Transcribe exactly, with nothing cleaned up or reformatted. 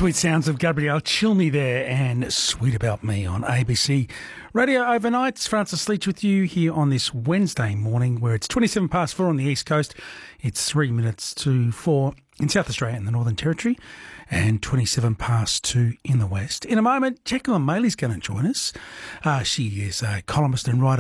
Sweet sounds of Gabrielle Chilney there and Sweet About Me on A B C Radio Overnight. It's Francis Leach with you here on this Wednesday morning where it's twenty-seven past four on the East Coast. It's three minutes to four in South Australia and the Northern Territory and twenty-seven past two in the West. In a moment, Jacqueline Maley's going to join us. Uh, she is a columnist and writer